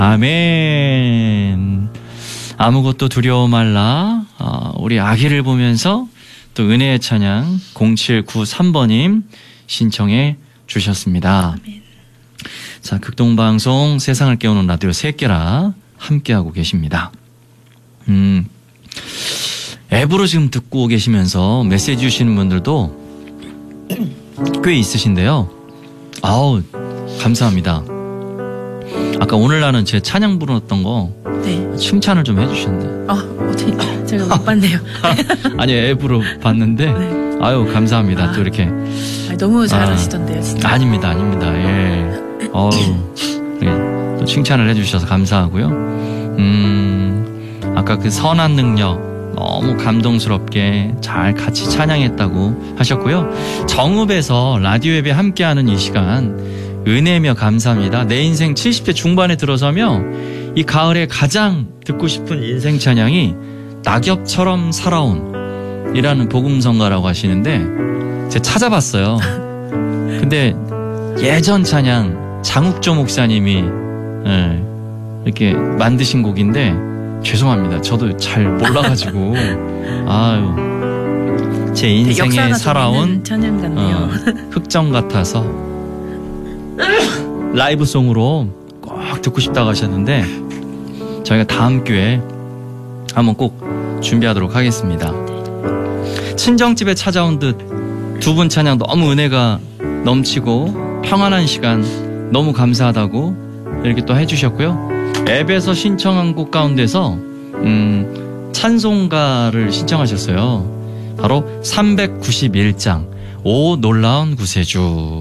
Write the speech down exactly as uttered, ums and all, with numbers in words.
아멘. 아무것도 두려워 말라. 어, 우리 아기를 보면서 또 은혜의 찬양 공칠구삼 번님 신청해 주셨습니다. 아멘. 자, 극동방송 세상을 깨우는 라디오 새끼라 함께하고 계십니다. 음, 앱으로 지금 듣고 계시면서 메시지 주시는 분들도 꽤 있으신데요. 아우, 감사합니다. 아까 오늘날은 제 찬양 부르었던 거 네. 칭찬을 좀 해주셨네. 아, 어떻게 제가 못 봤네요. 아니, 앱으로 봤는데 네. 아유, 감사합니다. 아, 또 이렇게 아, 너무 잘하시던데요, 진짜. 아닙니다, 아닙니다. 예. 어우, 예. 또 칭찬을 해주셔서 감사하고요. 음, 아까 그 선한 능력 너무 감동스럽게 잘 같이 찬양했다고 하셨고요. 정읍에서 라디오 앱에 함께하는 이 시간 은혜며 감사합니다. 내 인생 칠십 대 중반에 들어서며 이 가을에 가장 듣고 싶은 인생 찬양이 낙엽처럼 살아온 이라는 복음성가라고 하시는데 제가 찾아봤어요. 근데 예전 찬양 장욱조 목사님이 예, 이렇게 만드신 곡인데 죄송합니다. 저도 잘 몰라가지고 아유 제 인생에 살아온 찬양 같네요. 어, 흑정 같아서 라이브송으로 꼭 듣고 싶다고 하셨는데 저희가 다음 기회에 한번 꼭 준비하도록 하겠습니다. 친정집에 찾아온 듯 두 분 찬양 너무 은혜가 넘치고 평안한 시간 너무 감사하다고 이렇게 또 해주셨고요. 앱에서 신청한 곡 가운데서 음, 찬송가를 신청하셨어요. 바로 삼백구십일 장 오 놀라운 구세주.